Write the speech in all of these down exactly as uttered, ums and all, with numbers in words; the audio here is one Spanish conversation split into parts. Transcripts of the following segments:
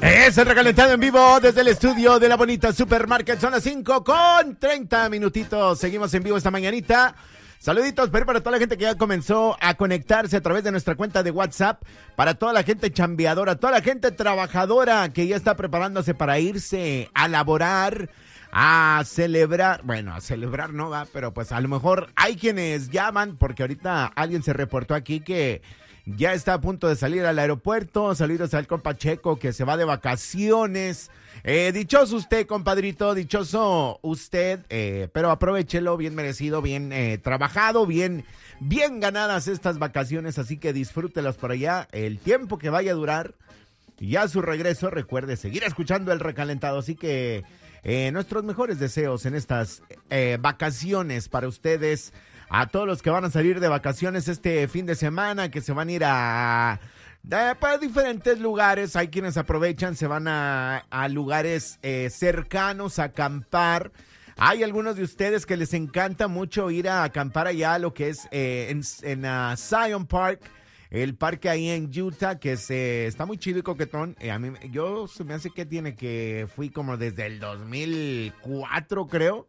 Es el recalentado en vivo desde el estudio de la bonita Supermarket. Son las cinco con treinta minutitos. Seguimos en vivo esta mañanita. Saluditos, pero para toda la gente que ya comenzó a conectarse a través de nuestra cuenta de WhatsApp, para toda la gente chambeadora, toda la gente trabajadora que ya está preparándose para irse a laborar, a celebrar, bueno, a celebrar no va, pero pues a lo mejor hay quienes llaman, porque ahorita alguien se reportó aquí que ya está a punto de salir al aeropuerto. Saludos al compa Checo que se va de vacaciones. Eh, dichoso usted, compadrito, dichoso usted, eh, pero aprovechelo, bien merecido, bien eh, trabajado, bien, bien ganadas estas vacaciones, así que disfrútelas por allá, el tiempo que vaya a durar. Y ya a su regreso, recuerde seguir escuchando el recalentado, así que eh, nuestros mejores deseos en estas eh, vacaciones para ustedes. A todos los que van a salir de vacaciones este fin de semana, que se van a ir a, a para diferentes lugares. Hay quienes aprovechan, se van a, a lugares eh, cercanos a acampar. Hay algunos de ustedes que les encanta mucho ir a acampar allá a lo que es eh, en, en uh, Zion Park, el parque ahí en Utah, que se, está muy chido y coquetón. Eh, a mí, yo se me hace que tiene que fui como desde el dos mil cuatro, creo.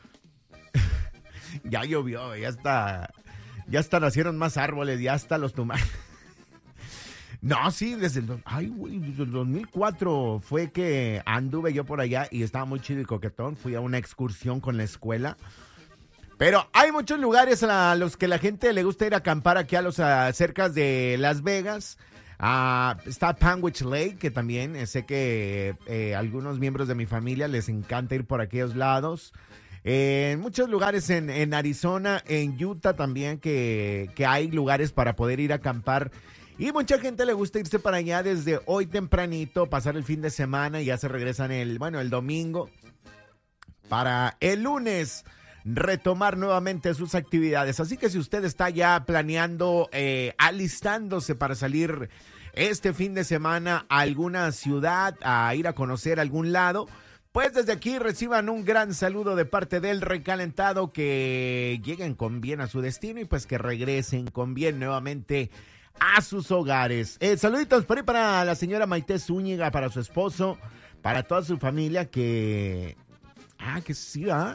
Ya llovió, ya está, ya hasta nacieron más árboles, ya hasta los tomates. No, sí, desde el, ay, güey, desde el dos mil cuatro fue que anduve yo por allá y estaba muy chido y coquetón. Fui a una excursión con la escuela. Pero hay muchos lugares a los que la gente le gusta ir a acampar aquí a los a, cerca de Las Vegas. Uh, está Panguitch Lake, que también eh, sé que eh, algunos miembros de mi familia les encanta ir por aquellos lados. Eh, en muchos lugares en, en Arizona, en Utah también, que, que hay lugares para poder ir a acampar. Y mucha gente le gusta irse para allá desde hoy tempranito, pasar el fin de semana y ya se regresan el, bueno, el domingo para el lunes retomar nuevamente sus actividades. Así que si usted está ya planeando, eh, alistándose para salir este fin de semana a alguna ciudad, a ir a conocer algún lado, pues desde aquí reciban un gran saludo de parte del recalentado, que lleguen con bien a su destino y pues que regresen con bien nuevamente a sus hogares. Eh, saluditos por ahí para la señora Maite Zúñiga, para su esposo, para toda su familia que... Ah, que sí, ¿ah?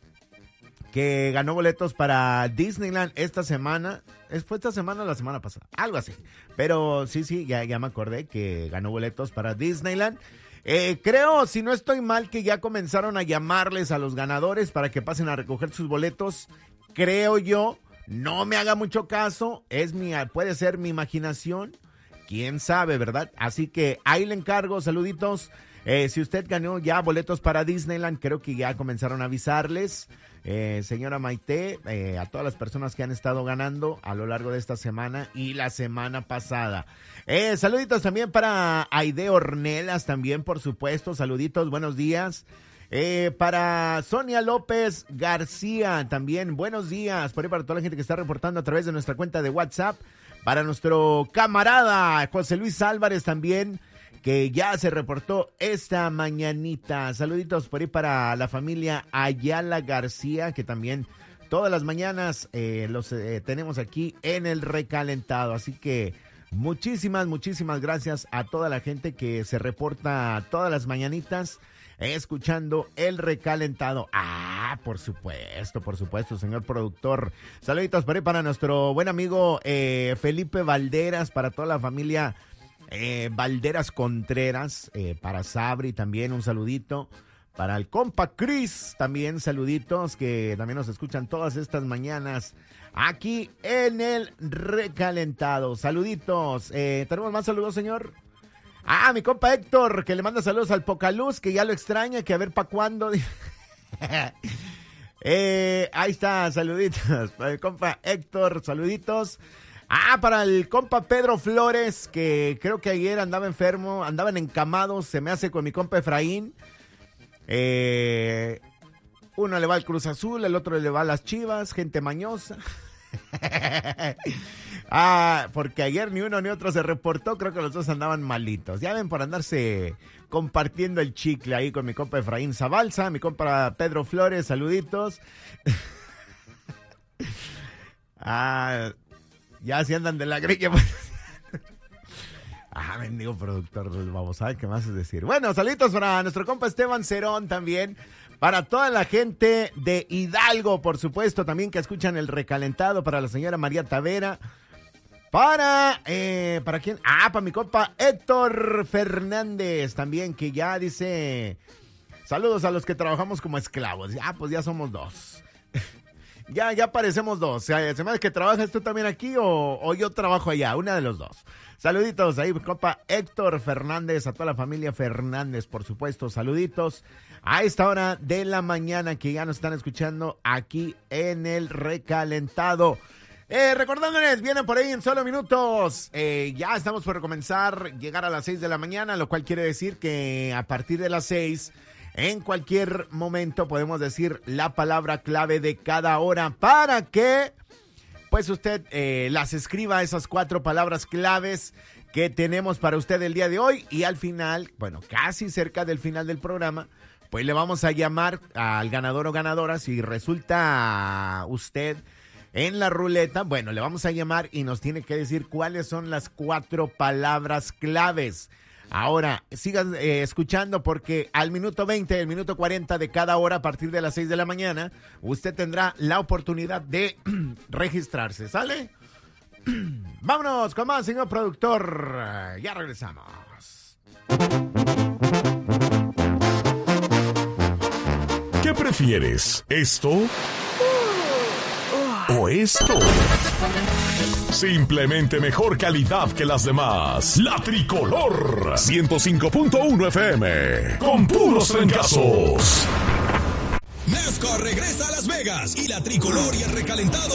Que ganó boletos para Disneyland esta semana. ¿Fue esta semana o la semana pasada? Algo así. Pero sí, sí, ya, ya me acordé que ganó boletos para Disneyland. Eh, creo, si no estoy mal, que ya comenzaron a llamarles a los ganadores para que pasen a recoger sus boletos. Creo yo, no me haga mucho caso, es mi, puede ser mi imaginación, quién sabe, ¿verdad? Así que ahí le encargo, saluditos. Eh, si usted ganó ya boletos para Disneyland, creo que ya comenzaron a avisarles. Eh, señora Maite, eh, a todas las personas que han estado ganando a lo largo de esta semana y la semana pasada. Eh, saluditos también para Aide Ornelas, también por supuesto, saluditos, buenos días. Eh, para Sonia López García, también buenos días, por ahí para toda la gente que está reportando a través de nuestra cuenta de WhatsApp. Para nuestro camarada José Luis Álvarez también, que ya se reportó esta mañanita. Saluditos por ahí para la familia Ayala García, que también todas las mañanas eh, los eh, tenemos aquí en el recalentado. Así que muchísimas, muchísimas gracias a toda la gente que se reporta todas las mañanitas escuchando el recalentado. Ah, por supuesto, por supuesto, señor productor. Saluditos por ahí para nuestro buen amigo eh, Felipe Valderas, para toda la familia Eh, Valderas Contreras, eh, para Sabri también un saludito, para el compa Chris también saluditos, que también nos escuchan todas estas mañanas aquí en el recalentado. Saluditos, eh, ¿tenemos más saludos, señor? Ah, mi compa Héctor, que le manda saludos al Pocaluz, que ya lo extraña, que a ver pa' cuándo. eh, ahí está, saluditos, para el compa Héctor, saluditos. Ah, para el compa Pedro Flores, que creo que ayer andaba enfermo, andaban encamados, se me hace con mi compa Efraín. Eh, uno le va al Cruz Azul, el otro le va a las Chivas, gente mañosa. Ah, porque ayer ni uno ni otro se reportó, creo que los dos andaban malitos. Ya ven, por andarse compartiendo el chicle ahí con mi compa Efraín Zabalza, mi compa Pedro Flores, saluditos. Ah... Ya si andan de la greña. Ah, bendigo productor, vamos a ver qué más es decir. Bueno, saluditos para nuestro compa Esteban Cerón también. Para toda la gente de Hidalgo, por supuesto, también que escuchan el recalentado. Para la señora María Tavera. Para, eh, ¿para quién? Ah, para mi compa Héctor Fernández también, que ya dice... Saludos a los que trabajamos como esclavos. Ah, pues ya somos dos. ya, ya parecemos dos. O sea, ¿se me hace que trabajas tú también aquí o, o yo trabajo allá? Una de los dos. Saluditos ahí, compa Héctor Fernández, a toda la familia Fernández, por supuesto. Saluditos a esta hora de la mañana que ya nos están escuchando aquí en el recalentado. Eh, recordándoles, vienen por ahí en solo minutos. Eh, ya estamos por comenzar, llegar a las seis de la mañana, lo cual quiere decir que a partir de las seis, en cualquier momento podemos decir la palabra clave de cada hora para que... pues usted eh, las escriba, esas cuatro palabras claves que tenemos para usted el día de hoy. Y al final, bueno, casi cerca del final del programa, pues le vamos a llamar al ganador o ganadora. Si resulta usted en la ruleta, bueno, le vamos a llamar y nos tiene que decir cuáles son las cuatro palabras claves. Ahora, sigan eh, escuchando porque al minuto veinte, el minuto cuarenta de cada hora a partir de las seis de la mañana, usted tendrá la oportunidad de registrarse, ¿sale? Vámonos con más, señor productor. Ya regresamos. ¿Qué prefieres? ¿Esto o esto? Simplemente mejor calidad que las demás. La Tricolor ciento cinco punto uno F M. Con puros trancazos. NASCAR regresa a Las Vegas y la Tricolor y el recalentado